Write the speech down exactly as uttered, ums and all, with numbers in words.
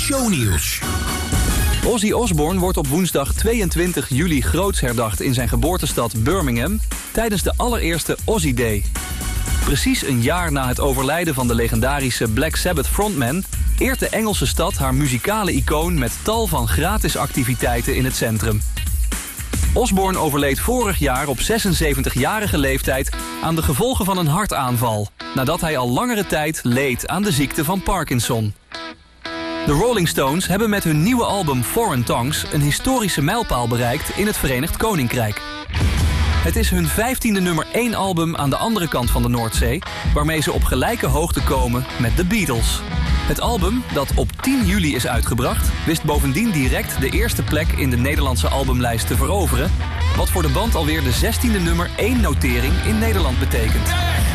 Shownieuws. Ozzy Osbourne wordt op woensdag tweeëntwintig juli groots herdacht in zijn geboortestad Birmingham tijdens de allereerste Ozzy Day. Precies een jaar na het overlijden van de legendarische Black Sabbath frontman eert de Engelse stad haar muzikale icoon met tal van gratis activiteiten in het centrum. Osbourne overleed vorig jaar op zesenzeventigjarige leeftijd aan de gevolgen van een hartaanval, nadat hij al langere tijd leed aan de ziekte van Parkinson. De Rolling Stones hebben met hun nieuwe album Foreign Tongues een historische mijlpaal bereikt in het Verenigd Koninkrijk. Het is hun vijftiende nummer één album aan de andere kant van de Noordzee, waarmee ze op gelijke hoogte komen met de Beatles. Het album, dat op tien juli is uitgebracht, wist bovendien direct de eerste plek in de Nederlandse albumlijst te veroveren, wat voor de band alweer de zestiende nummer één notering in Nederland betekent.